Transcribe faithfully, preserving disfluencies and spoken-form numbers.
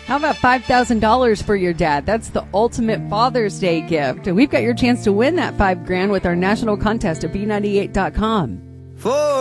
How about five thousand dollars for your dad? That's the ultimate Father's Day gift. And we've got your chance to win that five grand with our national contest at B ninety-eight dot com. For